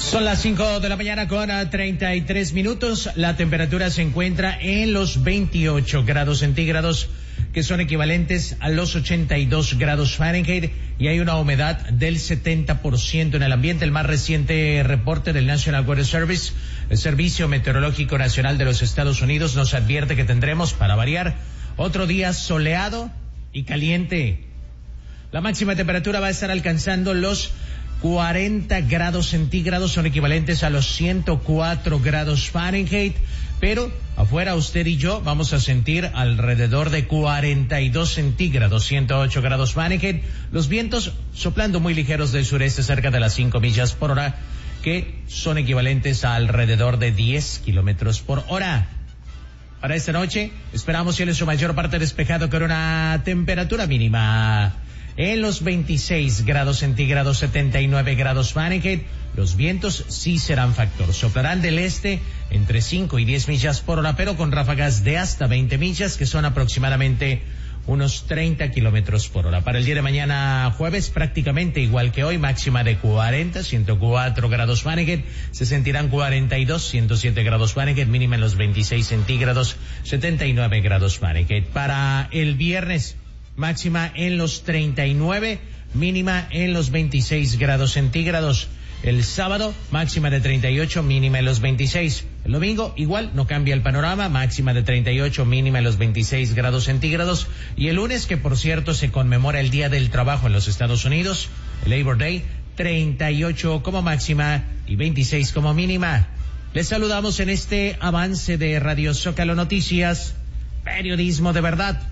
Son las 5 de la mañana con 33 minutos. La temperatura se encuentra en los 28 grados centígrados, que son equivalentes a los 82 grados Fahrenheit, y hay una humedad del 70% en el ambiente. El más reciente reporte del National Weather Service, el Servicio Meteorológico Nacional de los Estados Unidos, nos advierte que tendremos, para variar, otro día soleado y caliente. La máxima temperatura va a estar alcanzando los 40 grados centígrados, son equivalentes a los 104 grados Fahrenheit, pero afuera usted y yo vamos a sentir alrededor de 42 centígrados, 108 grados Fahrenheit, los vientos soplando muy ligeros del sureste cerca de las 5 millas por hora, que son equivalentes a alrededor de 10 kilómetros por hora. Para esta noche esperamos cielo en su mayor parte despejado con una temperatura mínima en los 26 grados centígrados, 79 grados Fahrenheit. Los vientos sí serán factor. Soplarán del este entre 5 y 10 millas por hora, pero con ráfagas de hasta 20 millas, que son aproximadamente unos 30 kilómetros por hora. Para el día de mañana jueves, prácticamente igual que hoy, máxima de 40, 104 grados Fahrenheit. Se sentirán 42, 107 grados Fahrenheit, mínima en los 26 centígrados, 79 grados Fahrenheit. Para el viernes, máxima en los 39, mínima en los 26 grados centígrados. El sábado, máxima de 38, mínima en los 26. El domingo, igual, no cambia el panorama, máxima de 38, mínima en los 26 grados centígrados. Y el lunes, que por cierto se conmemora el Día del Trabajo en los Estados Unidos, el Labor Day, 38 como máxima y 26 como mínima. Les saludamos en este avance de Radio Zócalo Noticias, periodismo de verdad.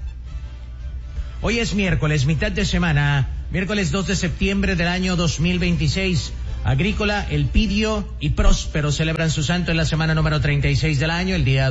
Hoy es miércoles, mitad de semana, miércoles 2 de septiembre del año 2026. Agrícola, Elpidio y Próspero celebran su santo en la semana número 36 del año, el día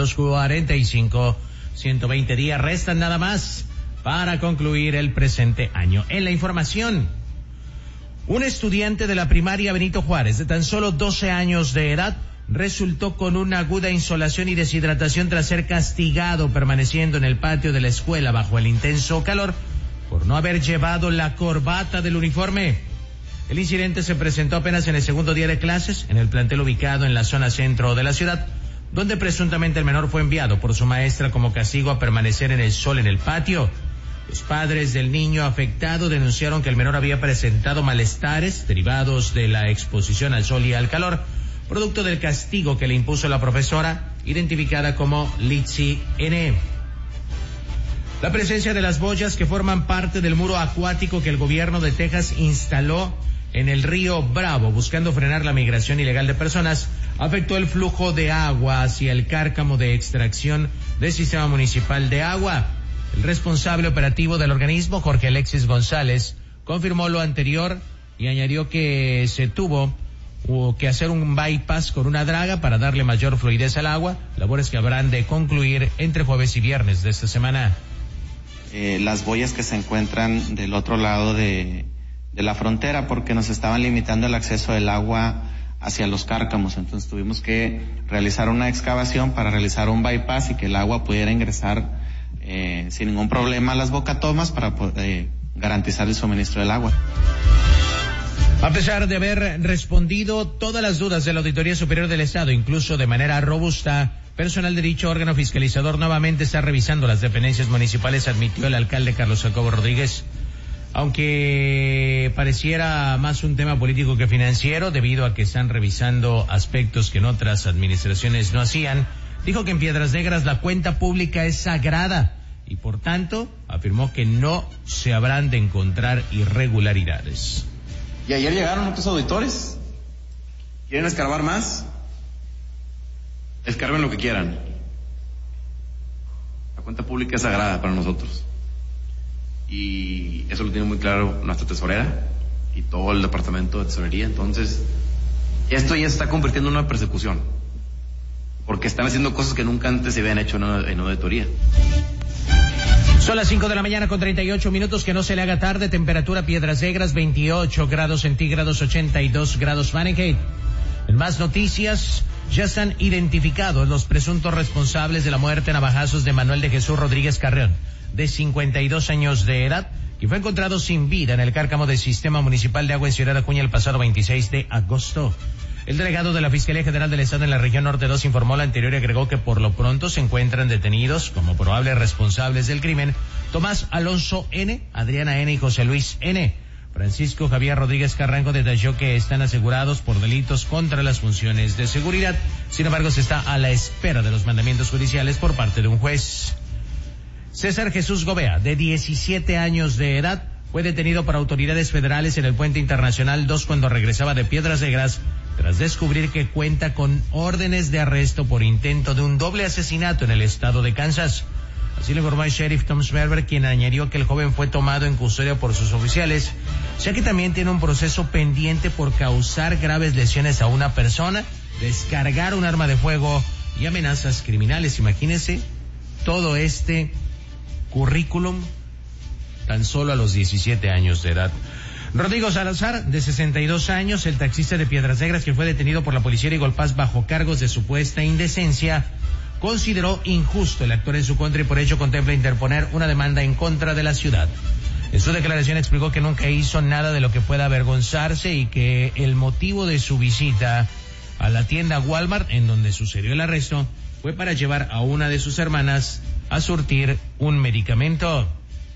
245. 120 días restan nada más para concluir el presente año. En la información, un estudiante de la primaria Benito Juárez, de tan solo 12 años de edad, resultó con una aguda insolación y deshidratación tras ser castigado permaneciendo en el patio de la escuela bajo el intenso calor por no haber llevado la corbata del uniforme. El incidente se presentó apenas en el segundo día de clases en el plantel ubicado en la zona centro de la ciudad, donde presuntamente el menor fue enviado por su maestra como castigo a permanecer en el sol en el patio. Los padres del niño afectado denunciaron que el menor había presentado malestares derivados de la exposición al sol y al calor, producto del castigo que le impuso la profesora, identificada como Litsi N. La presencia de las boyas que forman parte del muro acuático que el gobierno de Texas instaló en el río Bravo, buscando frenar la migración ilegal de personas, afectó el flujo de agua hacia el cárcamo de extracción del Sistema Municipal de Agua. El responsable operativo del organismo, Jorge Alexis González, confirmó lo anterior y añadió que se tuvo que hacer un bypass con una draga para darle mayor fluidez al agua, labores que habrán de concluir entre jueves y viernes de esta semana. Las boyas que se encuentran del otro lado de la frontera, porque nos estaban limitando el acceso del agua hacia los cárcamos, entonces tuvimos que realizar una excavación para realizar un bypass y que el agua pudiera ingresar sin ningún problema a las bocatomas para garantizar el suministro del agua. A pesar de haber respondido todas las dudas de la Auditoría Superior del Estado, incluso de manera robusta, personal de dicho órgano fiscalizador nuevamente está revisando las dependencias municipales, admitió el alcalde Carlos Jacobo Rodríguez. Aunque pareciera más un tema político que financiero, debido a que están revisando aspectos que en otras administraciones no hacían, dijo que en Piedras Negras la cuenta pública es sagrada y por tanto afirmó que no se habrán de encontrar irregularidades. Y ayer llegaron otros auditores. ¿Quieren escarbar más? Escarben lo que quieran. La cuenta pública es sagrada para nosotros. Y eso lo tiene muy claro nuestra tesorera y todo el departamento de tesorería. Entonces, esto ya se está convirtiendo en una persecución, porque están haciendo cosas que nunca antes se habían hecho en auditoría. Son las 5 de la mañana con 38 minutos, que no se le haga tarde. Temperatura Piedras Negras, 28 grados centígrados, 82 grados Fahrenheit. En más noticias, ya están identificados los presuntos responsables de la muerte a navajazos de Manuel de Jesús Rodríguez Carrión, de 52 años de edad, que fue encontrado sin vida en el cárcamo del Sistema Municipal de Agua en Ciudad Acuña el pasado 26 de agosto. El delegado de la Fiscalía General del Estado en la región Norte 2 informó lo anterior y agregó que por lo pronto se encuentran detenidos como probables responsables del crimen Tomás Alonso N., Adriana N. y José Luis N. Francisco Javier Rodríguez Carranco detalló que están asegurados por delitos contra las funciones de seguridad. Sin embargo, se está a la espera de los mandamientos judiciales por parte de un juez. César Jesús Gobea, de 17 años de edad, fue detenido por autoridades federales en el Puente Internacional 2 cuando regresaba de Piedras Negras, tras descubrir que cuenta con órdenes de arresto por intento de un doble asesinato en el estado de Kansas. Así lo informó el sheriff Tom Schmerber, quien añadió que el joven fue tomado en custodia por sus oficiales, ya que también tiene un proceso pendiente por causar graves lesiones a una persona, descargar un arma de fuego y amenazas criminales. Imagínense todo este currículum tan solo a los 17 años de edad. Rodrigo Salazar, de 62 años, el taxista de Piedras Negras que fue detenido por la policía de Golpaz bajo cargos de supuesta indecencia, consideró injusto el actuar en su contra y por ello contempla interponer una demanda en contra de la ciudad. En su declaración explicó que nunca hizo nada de lo que pueda avergonzarse y que el motivo de su visita a la tienda Walmart, en donde sucedió el arresto, fue para llevar a una de sus hermanas a surtir un medicamento.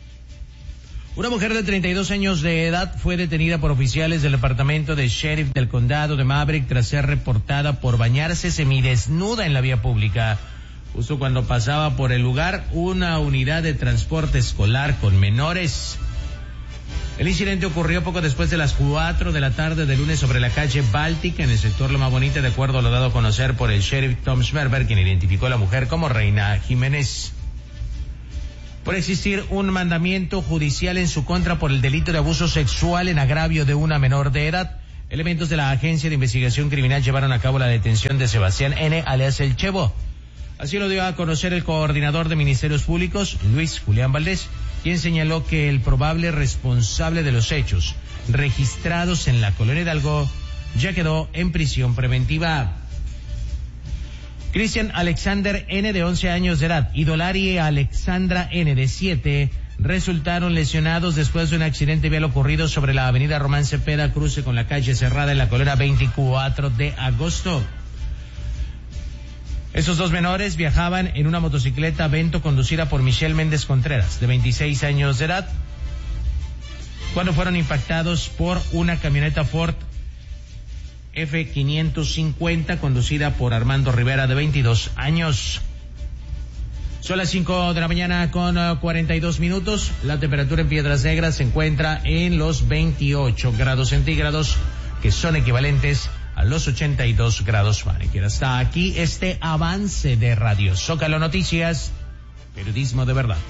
Una mujer de 32 años de edad fue detenida por oficiales del departamento de sheriff del condado de Maverick tras ser reportada por bañarse semidesnuda en la vía pública. Justo cuando pasaba por el lugar una unidad de transporte escolar con menores. El incidente ocurrió poco después de las 4 de la tarde del lunes sobre la calle Báltica en el sector Loma Bonita, de acuerdo a lo dado a conocer por el sheriff Tom Schmerber, quien identificó a la mujer como Reina Jiménez. Por existir un mandamiento judicial en su contra por el delito de abuso sexual en agravio de una menor de edad, elementos de la Agencia de Investigación Criminal llevaron a cabo la detención de Sebastián N., alias El Chevo. Así lo dio a conocer el coordinador de Ministerios Públicos, Luis Julián Valdés, quien señaló que el probable responsable de los hechos registrados en la Colonia Hidalgo ya quedó en prisión preventiva. Cristian Alexander N., de 11 años de edad, y Dolari Alexandra N., de 7, resultaron lesionados después de un accidente vial ocurrido sobre la avenida Román Cepeda, cruce con la calle Cerrada en la colonia 24 de agosto. Esos dos menores viajaban en una motocicleta Vento conducida por Michelle Méndez Contreras, de 26 años de edad, cuando fueron impactados por una camioneta Ford F550 conducida por Armando Rivera, de 22 años. Son las 5 de la mañana con 42 minutos. La temperatura en Piedras Negras se encuentra en los 28 grados centígrados, que son equivalentes a los 82 grados Fahrenheit. Hasta aquí este avance de Radio Zócalo Noticias, periodismo de verdad.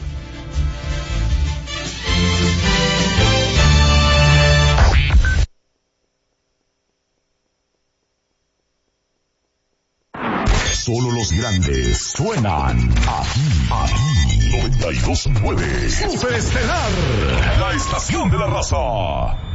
Solo los grandes suenan aquí. 92.9 Superestelar, la estación de la raza.